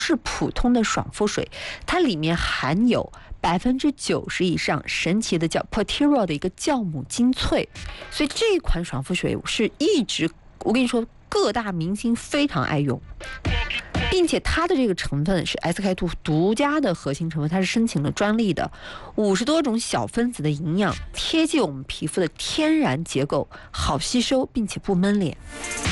是普通的爽肤水，它里面含有90%以上神奇的叫 Proterol 的一个酵母精粹，所以这一款爽肤水是一直我跟你说各大明星非常爱用，并且它的这个成分是 SK-II 独家的核心成分，它是申请了专利的，50多种小分子的营养，贴近我们皮肤的天然结构，好吸收并且不闷脸。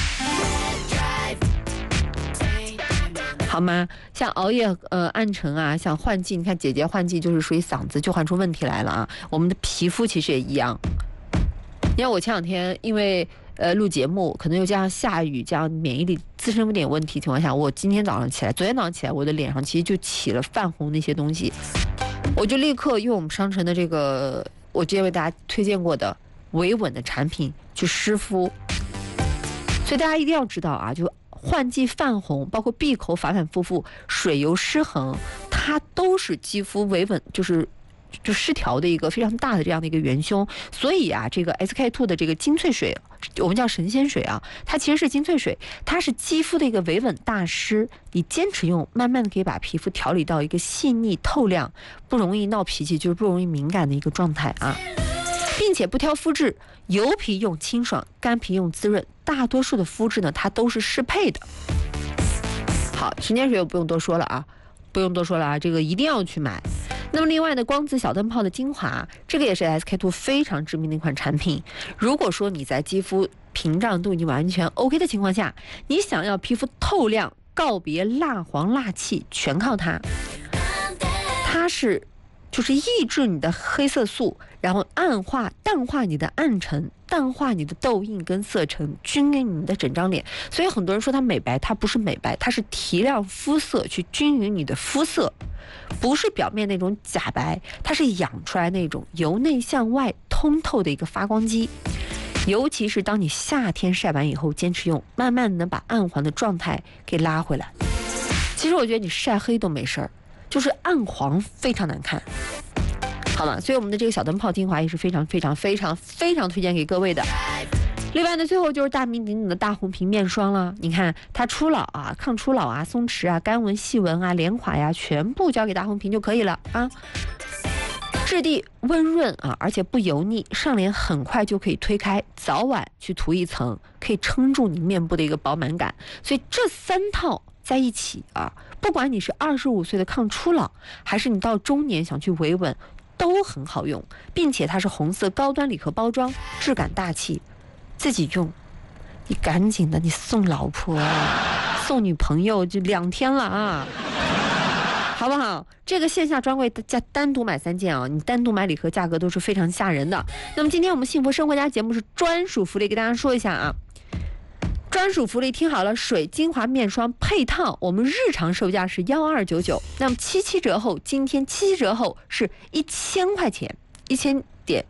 好吗？像熬夜、暗沉啊，像换季，你看姐姐换季就是属于嗓子就换出问题来了啊。我们的皮肤其实也一样。你看我前2天因为录节目，可能又加上下雨，这样免疫力自身有点问题情况下，我今天早上起来，昨天早上起来，我的脸上其实就起了泛红那些东西，我就立刻用我们商城的这个我之前为大家推荐过的维稳的产品去湿敷。所以大家一定要知道啊，就换季泛红，包括闭口反反复复、水油失衡，它都是肌肤维稳就失调的一个非常大的这样的一个元凶。所以啊，这个 SK-II 的这个精粹水，我们叫神仙水啊，它其实是精粹水，它是肌肤的一个维稳大师。你坚持用，慢慢的可以把皮肤调理到一个细腻透亮，不容易闹脾气，就是不容易敏感的一个状态啊。并且不挑肤质，油皮用清爽，干皮用滋润，大多数的肤质呢，它都是适配的。好，神仙水我不用多说了啊，这个一定要去买。那么另外呢，光子小灯泡的精华，这个也是 SK-II 非常知名的一款产品。如果说你在肌肤屏障都已经完全 OK 的情况下，你想要皮肤透亮，告别蜡黄蜡气，全靠它。它是就是抑制你的黑色素，然后淡化你的暗沉，淡化你的痘印跟色沉，均匀你的整张脸。所以很多人说它美白，它不是美白，它是提亮肤色，去均匀你的肤色，不是表面那种假白，它是养出来那种由内向外通透的一个发光肌。尤其是当你夏天晒完以后，坚持用，慢慢能把暗黄的状态给拉回来。其实我觉得你晒黑都没事儿，就是暗黄非常难看。好了，所以我们的这个小灯泡精华也是非常推荐给各位的。另外呢，最后就是大名鼎鼎的大红瓶面霜了。你看它初老啊、抗初老啊、松弛啊、干纹细纹啊、连垮呀，全部交给大红瓶就可以了啊。质地温润啊，而且不油腻，上脸很快就可以推开，早晚去涂一层，可以撑住你面部的一个饱满感。所以这3套在一起啊，不管你是25岁的抗初老，还是你到中年想去维稳，都很好用，并且它是红色高端礼盒包装，质感大气，自己用，你赶紧的，你送老婆、送女朋友就2天了啊，好不好？这个线下专柜加单独买3件啊，你单独买礼盒价格都是非常吓人的。那么今天我们幸福生活家节目是专属福利，给大家说一下啊。专属福利听好了，水精华面霜配套，我们日常售价是1299，那么77折后，今天77折后是1000块钱，1000点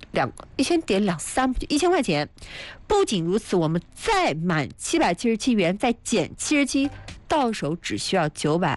2.3，1000块钱。不仅如此，我们再满777元，再减77，到手只需要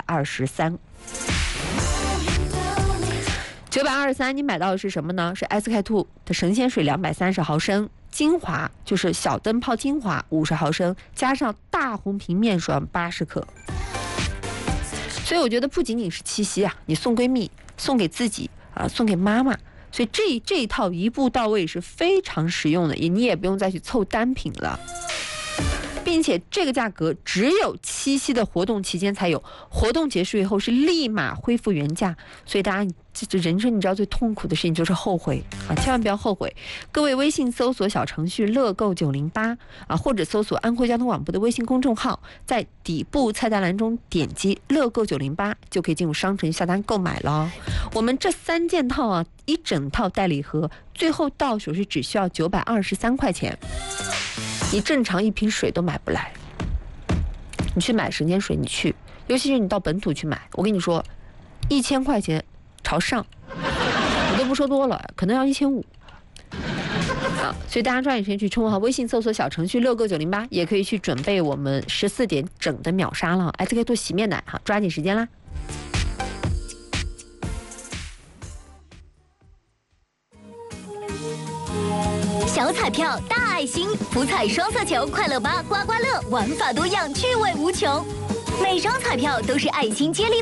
923。923，你买到的是什么呢？是 SK-II 的神仙水230毫升。精华就是小灯泡精华50毫升，加上大红瓶面霜80克。所以我觉得不仅仅是七夕啊，你送闺蜜、送给自己啊、送给妈妈，所以这一套一步到位是非常实用的，你也不用再去凑单品了。并且这个价格只有7夕的活动期间才有，活动结束以后是立马恢复原价。所以大家这人生你知道最痛苦的事情就是后悔啊，千万不要后悔。各位微信搜索小程序乐购908啊，或者搜索安徽交通广播的微信公众号，在底部菜单栏中点击乐购908就可以进入商城下单购买了。我们这3件套啊，一整套带礼盒，最后到手是只需要923块钱。你正常一瓶水都买不来，你去买神仙水，你去，尤其是你到本土去买，我跟你说，1000块钱朝上，我都不说多了，可能要1500。啊，所以大家抓紧时间去冲哈，微信搜索小程序乐购908，也可以去准备我们14点整的秒杀了 ，SK-II 洗面奶哈，抓紧时间啦。 小彩票大爱心，福彩双色球快乐8刮刮乐，玩法多样，趣味无穷。 每张彩票都是爱心接力。